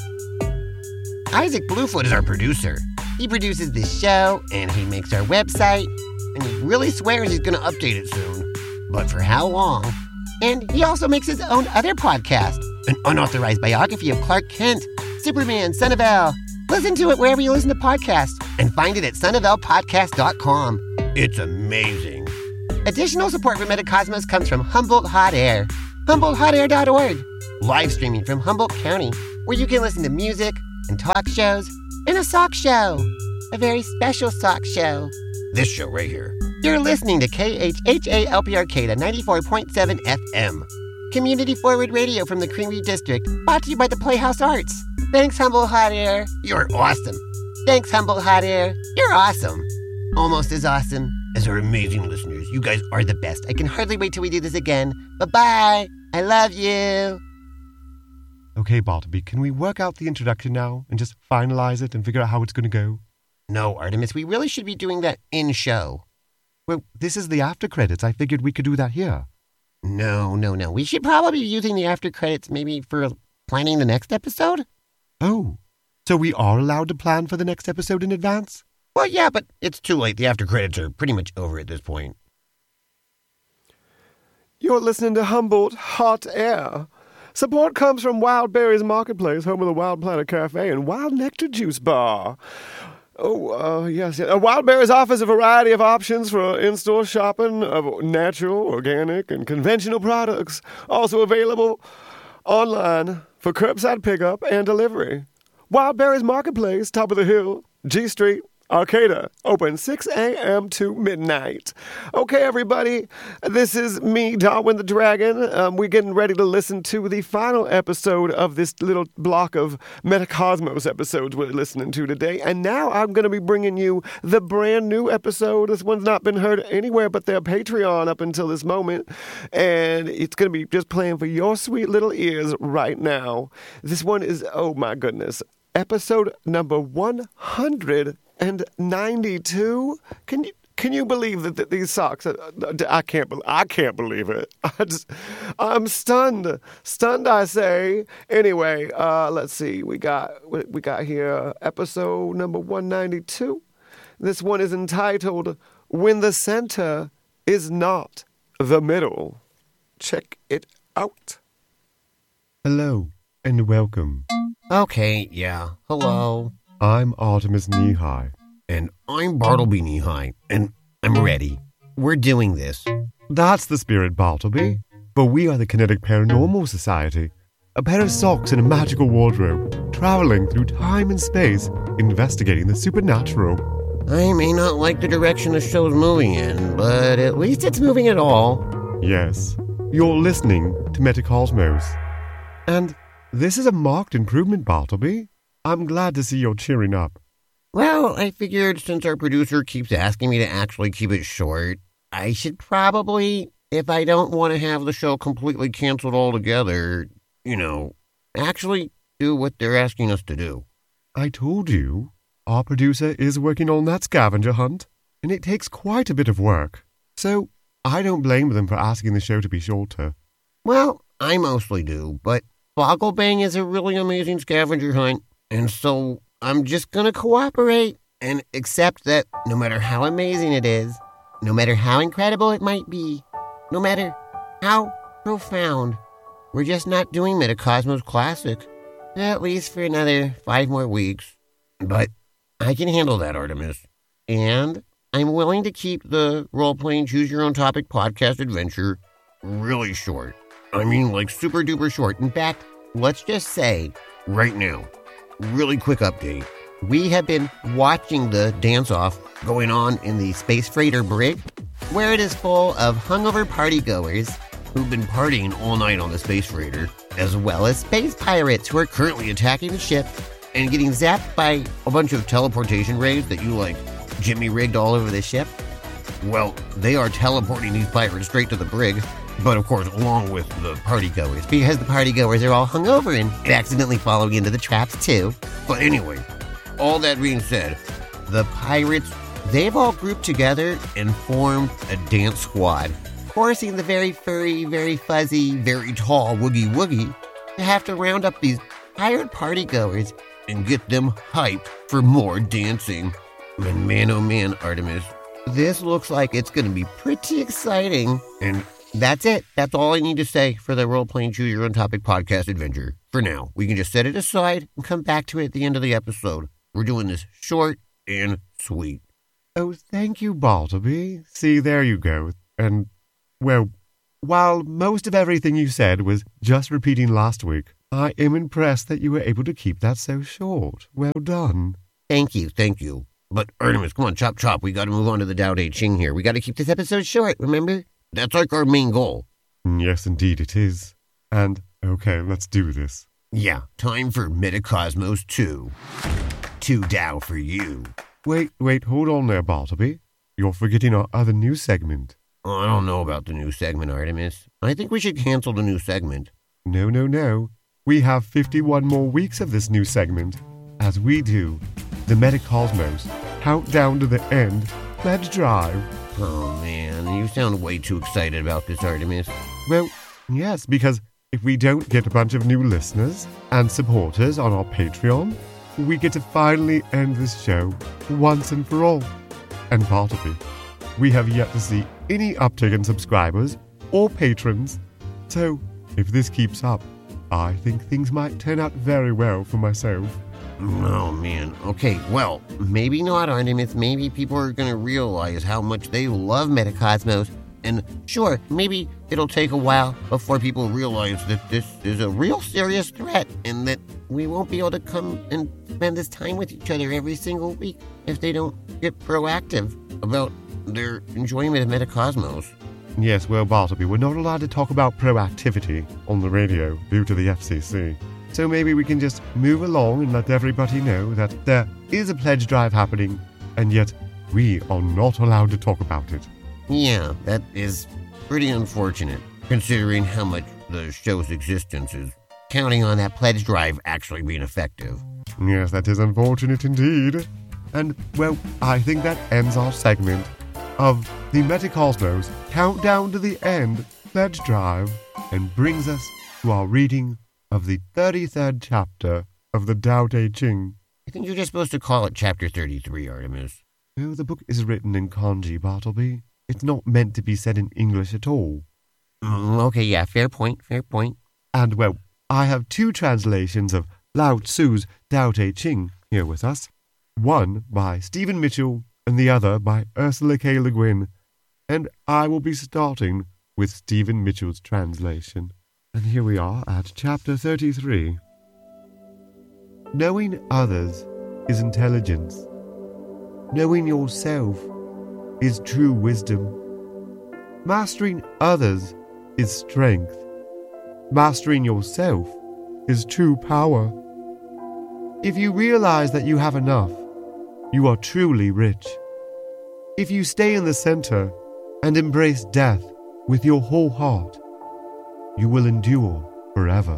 B: Isaac Bluefoot is our producer. He produces this show, and he makes our website, and he really swears he's going to update it soon. But for how long? And he also makes his own other podcast, an unauthorized biography of Clark Kent, Superman, Son of El. Listen to it wherever you listen to podcasts, and find it at son of el podcast dot com. It's amazing. Additional support for Metacosmos comes from Humboldt Hot Air. Humboldt Hot Air dot org. Live streaming from Humboldt County, where you can listen to music and talk shows and a sock show. A very special sock show.
D: This show right here.
B: You're listening to K H H A L P Arcata ninety-four point seven F M. Community Forward Radio from the Creamery District, brought to you by the Playhouse Arts. Thanks, Humboldt Hot Air.
D: You're awesome.
B: Thanks, Humboldt Hot Air. You're awesome. Almost as awesome
D: as our amazing listeners. You guys are the best.
B: I can hardly wait till we do this again. Bye-bye. I love you.
A: Okay, Bartleby, can we work out the introduction now and just finalize it and figure out how it's going to go?
B: No, Artemis, we really should be doing that in-show.
A: Well, this is the after credits. I figured we could do that here.
B: No, no, no. We should probably be using the after credits maybe for planning the next episode.
A: Oh, so we are allowed to plan for the next episode in advance?
B: Well, yeah, but it's too late. The after credits are pretty much over at this point.
C: You're listening to Humboldt Hot Air. Support comes from Wild Berries Marketplace, home of the Wild Planet Cafe and Wild Nectar Juice Bar. Oh, uh, yes, yes. Uh, Wild Berries offers a variety of options for in-store shopping of natural, organic, and conventional products. Also available online for curbside pickup and delivery. Wild Berries Marketplace, top of the hill, G Street, Arcata, open six a.m. to midnight. Okay, everybody, this is me, Darwin the Dragon. Um, we're getting ready to listen to the final episode of this little block of Metacosmos episodes we're listening to today. And now I'm going to be bringing you the brand new episode. This one's not been heard anywhere but their Patreon up until this moment. And it's going to be just playing for your sweet little ears right now. This one is, oh my goodness, episode number one hundred ninety-two. Can you can you believe that, that these socks? Are, I can't. I can't believe it. I just, I'm stunned. Stunned, I say. Anyway, uh, let's see. We got we got here episode number one ninety-two. This one is entitled "When the Center Is Not the Middle." Check it out.
A: Hello and welcome.
B: Okay, yeah. Hello.
A: I'm Artemis Knee-High.
D: And I'm Bartleby Knee-High, and I'm ready. We're doing this.
A: That's the spirit, Bartleby. But we are the Kinetic Paranormal Society. A pair of socks and a magical wardrobe, traveling through time and space, investigating the supernatural.
B: I may not like the direction the show's moving in, but at least it's moving at all.
A: Yes, you're listening to Metacosmos. And this is a marked improvement, Bartleby. I'm glad to see you're cheering up.
B: Well, I figured since our producer keeps asking me to actually keep it short, I should probably, if I don't want to have the show completely canceled altogether, you know, actually do what they're asking us to do.
A: I told you, our producer is working on that scavenger hunt, and it takes quite a bit of work. So I don't blame them for asking the show to be shorter.
B: Well, I mostly do, but Bogglebang is a really amazing scavenger hunt. And so I'm just going to cooperate and accept that no matter how amazing it is, no matter how incredible it might be, no matter how profound, we're just not doing Metacosmos Classic. At least for another five more weeks. But I can handle that, Artemis. And I'm willing to keep the role-playing choose-your-own-topic podcast adventure really short. I mean, like super-duper short. In fact, let's just say right now, really quick update. We have been watching the dance-off going on in the Space Freighter brig, where it is full of hungover partygoers
D: who've been partying all night on the Space Freighter,
B: as well as space pirates who are currently attacking the ship and getting zapped by
D: a bunch of teleportation rays that you, like, Jimmy rigged all over the ship. Well, they are teleporting these pirates straight to the brig, but of course along with the partygoers,
B: because the partygoers are all hungover and accidentally following into the traps too.
D: But anyway, all that being said,
B: the pirates, they've all grouped together and formed a dance squad, forcing the very furry, very fuzzy, very tall Woogie Woogie to have to round up these pirate partygoers
D: and get them hyped for more dancing. And man, oh man, Artemis,
B: this looks like it's going to be pretty exciting.
D: And
B: that's it. That's all I need to say for the Role-Playing Choose Your Own Topic podcast adventure. For now, we can just set it aside and come back to it at the end of the episode. We're doing this short and sweet.
A: Oh, thank you, Bartleby. See, there you go.
C: And, well, while most of everything you said was just repeating last week, I am impressed that you were able to keep that so short. Well done.
B: Thank you, thank you. But Artemis, come on, chop chop. We got to move on to the Tao Te Ching here. We got to keep this episode short, remember? That's like our main goal.
C: Yes, indeed it is. And, okay, let's do this.
D: Yeah, time for Metacosmos two. Two Tao for you.
C: Wait, wait, hold on there, Bartleby. You're forgetting our other news segment.
B: Oh, I don't know about the new segment, Artemis. I think we should cancel the new segment.
C: No, no, no. We have fifty-one more weeks of this new segment. As we do, the Metacosmos Countdown to the End Pledge Drive.
B: Oh, man, you sound way too excited about this, Artemis.
C: Well, yes, because if we don't get a bunch of new listeners and supporters on our Patreon, we get to finally end this show once and for all. And Bartleby, we have yet to see any uptick in subscribers or patrons. So, if this keeps up, I think things might turn out very well for myself.
B: Oh, man. Okay, well, maybe not, Artemis. Maybe people are going to realize how much they love Metacosmos. And sure, maybe it'll take a while before people realize that this is a real serious threat and that we won't be able to come and spend this time with each other every single week if they don't get proactive about their enjoyment of Metacosmos.
C: Yes, well, Bartleby, we're not allowed to talk about proactivity on the radio due to the F C C. So maybe we can just move along and let everybody know that there is a pledge drive happening, and yet we are not allowed to talk about it.
B: Yeah, that is pretty unfortunate, considering how much the show's existence is counting on that pledge drive actually being effective.
C: Yes, that is unfortunate indeed. And, well, I think that ends our segment of the Metacosmos Countdown to the End Pledge Drive and brings us to our reading of the thirty-third chapter of the Tao Te Ching.
B: I think you're just supposed to call it Chapter thirty-three, Artemis.
C: Oh, the book is written in kanji, Bartleby. It's not meant to be said in English at all.
B: Mm, okay, yeah, fair point, fair point.
C: And, well, I have two translations of Lao Tzu's Tao Te Ching here with us. One by Stephen Mitchell and the other by Ursula K. Le Guin. And I will be starting with Stephen Mitchell's translation. And here we are at chapter thirty-three. Knowing others is intelligence. Knowing yourself is true wisdom. Mastering others is strength. Mastering yourself is true power. If you realize that you have enough, you are truly rich. If you stay in the center and embrace death with your whole heart, you will endure forever.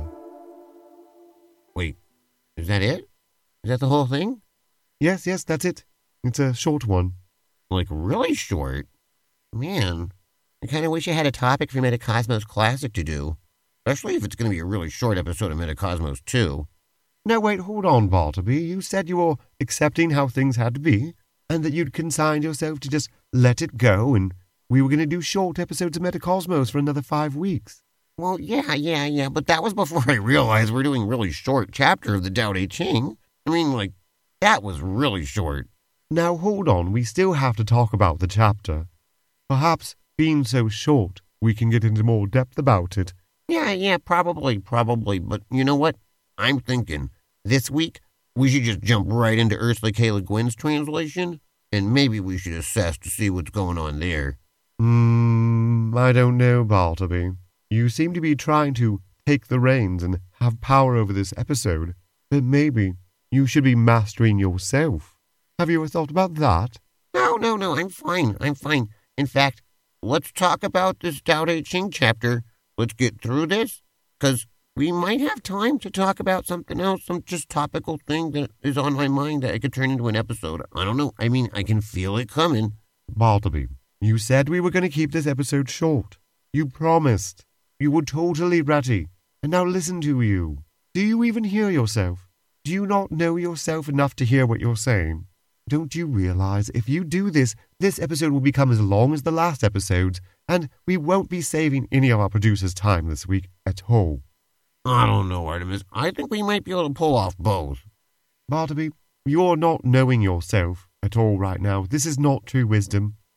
B: Wait, is that it? Is that the whole thing?
C: Yes, yes, that's it. It's a short one.
B: Like, really short? Man, I kind of wish I had a topic for Metacosmos Classic to do. Especially if it's going to be a really short episode of Metacosmos two.
C: Now wait, hold on, Bartleby. You said you were accepting how things had to be, and that you'd consigned yourself to just let it go, and we were going to do short episodes of Metacosmos for another five weeks.
B: Well, yeah, yeah, yeah, but that was before I realized we're doing a really short chapter of the Tao Te Ching. I mean, like, that was really short.
C: Now hold on, we still have to talk about the chapter. Perhaps, being so short, we can get into more depth about it.
B: Yeah, yeah, probably, probably, but you know what? I'm thinking, this week, we should just jump right into Ursula K. Le Guin's translation, and maybe we should assess to see what's going on there.
C: Hmm, I don't know, Bartleby. You seem to be trying to take the reins and have power over this episode, but maybe you should be mastering yourself. Have you ever thought about that?
B: No, no, no, I'm fine, I'm fine. In fact, let's talk about this Tao Te Ching chapter. Let's get through this, because we might have time to talk about something else, some just topical thing that is on my mind that I could turn into an episode. I don't know. I mean, I can feel it coming.
C: Bartleby, you said we were going to keep this episode short. You promised. You were totally ready. And now listen to you. Do you even hear yourself? Do you not know yourself enough to hear what you're saying? Don't you realize if you do this, this episode will become as long as the last episodes, and we won't be saving any of our producers' time this week at all?
B: I don't know, Artemis. I think we might be able to pull off both.
C: Bartleby, you're not knowing yourself at all right now. This is not true wisdom.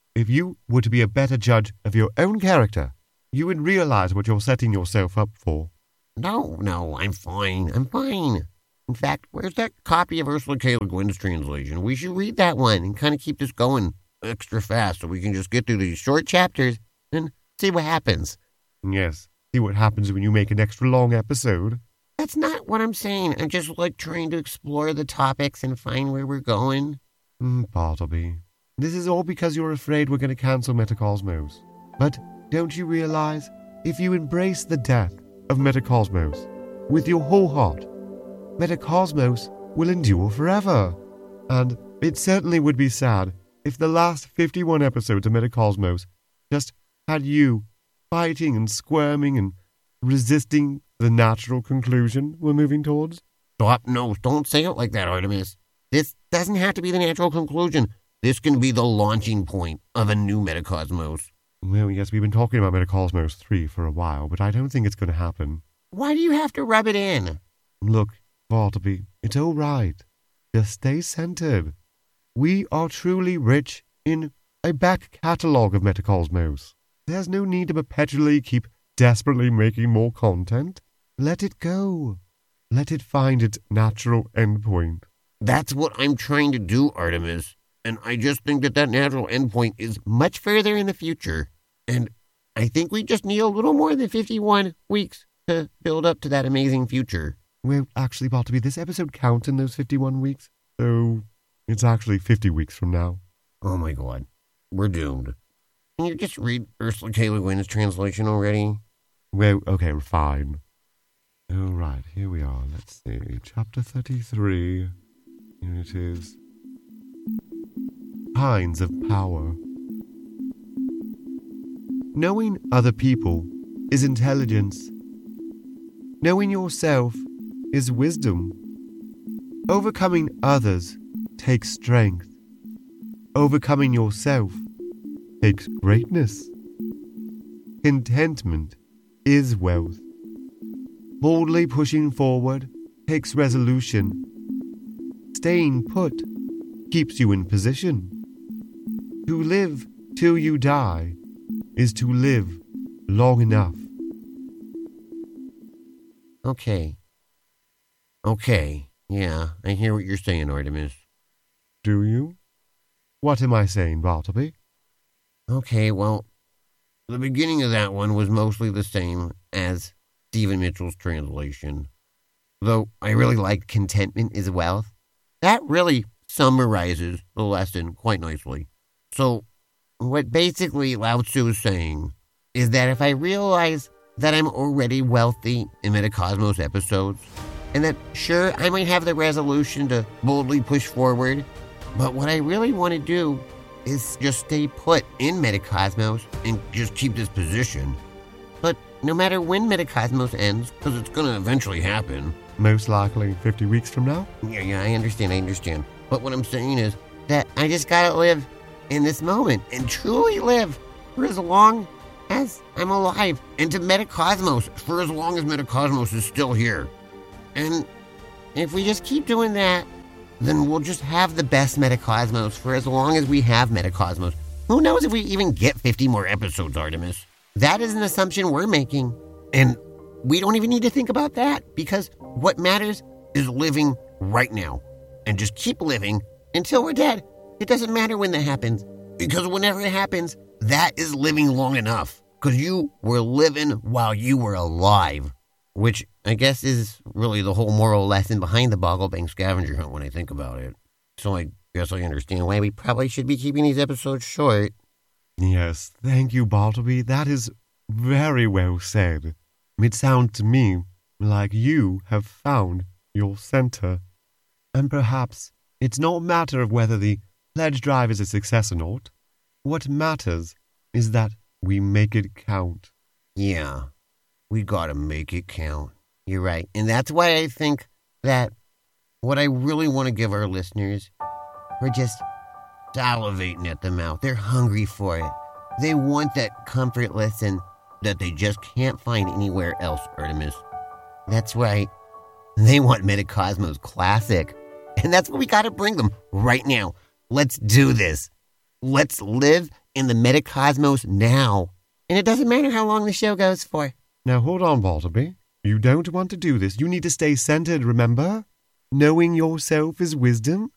A: if you were to be a better judge of your own character, you would realize what you're setting yourself up for.
B: No, no, I'm fine. I'm fine. In fact, where's that copy of Ursula K. Le Guin's translation? We should read that one and kind of keep this going extra fast so we can just get through these short chapters and see what happens.
A: Yes, see what happens when you make an extra long episode.
B: That's not what I'm saying. I'm just like trying to explore the topics and find where we're going.
A: Mm, Bartleby, this is all because you're afraid we're going to cancel Metacosmos. But don't you realize, if you embrace the death of Metacosmos with your whole heart, Metacosmos will endure forever. And it certainly would be sad if the last fifty-one episodes of Metacosmos just had you fighting and squirming and resisting the natural conclusion we're moving towards.
B: Stop, no, don't say it like that, Artemis. This doesn't have to be the natural conclusion. This can be the launching point of a new Metacosmos.
A: Well, yes, we've been talking about Metacosmos three for a while, but I don't think it's going to happen.
B: Why do you have to rub it in?
A: Look, Bartleby, it's all right. Just stay centered. We are truly rich in a back catalogue of Metacosmos. There's no need to perpetually keep desperately making more content. Let it go. Let it find its natural endpoint.
B: That's what I'm trying to do, Artemis. And I just think that that natural endpoint is much further in the future. And I think we just need a little more than fifty-one weeks to build up to that amazing future.
A: Well, actually, Bartleby, this episode counts in those fifty-one weeks. So it's actually fifty weeks from now.
B: Oh my God. We're doomed. Can you just read Ursula K. Le Guin's translation already?
A: Well, okay, fine. All right, here we are. Let's see. Chapter thirty-three. Here it is. Kinds of power. Knowing other people is intelligence. Knowing yourself is wisdom. Overcoming others takes strength. Overcoming yourself takes greatness. Contentment is wealth. Boldly pushing forward takes resolution. Staying put keeps you in position. To live till you die is to live long enough.
B: Okay. Okay. Yeah, I hear what you're saying, Artemis.
A: Do you? What am I saying, Bartleby?
B: Okay, well, the beginning of that one was mostly the same as Stephen Mitchell's translation. Though I really liked contentment is wealth. That really summarizes the lesson quite nicely. So, what basically Lao Tzu is saying is that if I realize that I'm already wealthy in Metacosmos episodes, and that, sure, I might have the resolution to boldly push forward, but what I really want to do is just stay put in Metacosmos and just keep this position. But no matter when Metacosmos ends, because it's going to eventually happen.
A: Most likely fifty weeks from now?
B: Yeah, yeah, I understand, I understand. But what I'm saying is that I just gotta live in this moment and truly live for as long as I'm alive, and to Metacosmos for as long as Metacosmos is still here. And if we just keep doing that, then we'll just have the best Metacosmos for as long as we have Metacosmos. Who knows if we even get fifty more episodes, Artemis? That is an assumption we're making, and we don't even need to think about that, because what matters is living right now, and just keep living until we're dead. It doesn't matter when that happens, because whenever it happens, that is living long enough, because you were living while you were alive, which I guess is really the whole moral lesson behind the Boggle Bank scavenger hunt when I think about it. So I guess I understand why we probably should be keeping these episodes short.
A: Yes, thank you, Bartleby. That is very well said. It sounds to me like you have found your center. And perhaps it's not a matter of whether the pledge drive is a success or not. What matters is that we make it count.
B: Yeah, we gotta make it count. You're right. And that's why I think that what I really want to give our listeners, we're just salivating at the mouth. They're hungry for it. They want that comfort lesson that they just can't find anywhere else, Artemis. That's right. They want Metacosmos Classic. And that's what we gotta bring them right now. Let's do this. Let's live in the metacosmos now. And it doesn't matter how long the show goes for.
A: Now hold on, Bartleby. You don't want to do this. You need to stay centered, remember? Knowing yourself is wisdom.